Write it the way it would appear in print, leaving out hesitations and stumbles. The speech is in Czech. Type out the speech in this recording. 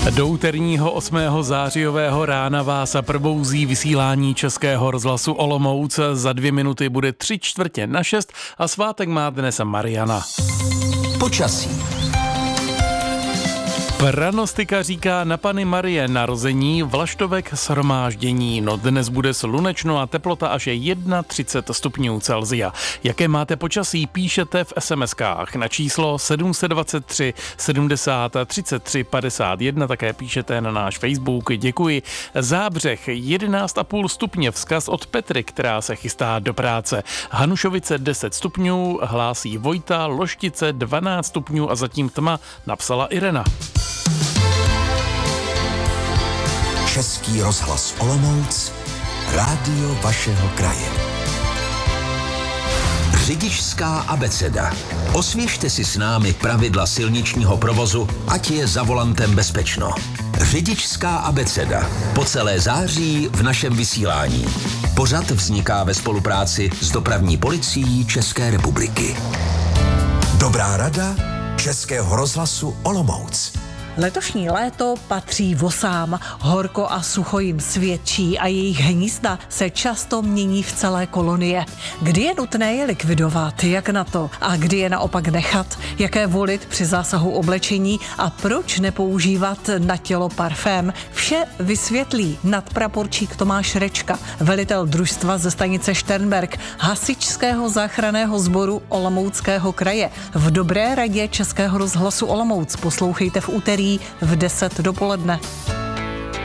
Do úterního 8. zářijového rána vás probouzí vysílání Českého rozhlasu Olomouc. Za 2 minuty bude 5:45 a svátek má dnes Mariana. Počasí. Pranostika říká na Panny Marie narození, Vlaštovek shromáždění. No dnes bude slunečno a teplota až 31 stupňů Celsia. Jaké máte počasí, píšete v SMS-kách na číslo 723 70 33 51, také píšete na náš Facebook. Děkuji. Zábřeh 11,5 stupně, vzkaz od Petry, která se chystá do práce. Hanušovice 10 stupňů, hlásí Vojta, Loštice 12 stupňů a zatím tma, napsala Irena. Český rozhlas Olomouc, rádio vašeho kraje. Řidičská abeceda. Osvěžte si s námi pravidla silničního provozu, ať je za volantem bezpečno. Řidičská abeceda. Po celé září v našem vysílání. Pořad vzniká ve spolupráci s Dopravní policií České republiky. Dobrá rada Českého rozhlasu Olomouc. Letošní léto patří vosám. Horko a sucho jim svědčí a jejich hnízda se často mění v celé kolonie. Kdy je nutné je likvidovat, jak na to? A kdy je naopak nechat? Jaké volit při zásahu oblečení a proč nepoužívat na tělo parfém? Vše vysvětlí nadpraporčík Tomáš Rečka, velitel družstva ze stanice Šternberk, hasičského záchranného sboru Olomouckého kraje. V Dobré radě Českého rozhlasu Olomouc poslouchejte v úterý v 10 dopoledne.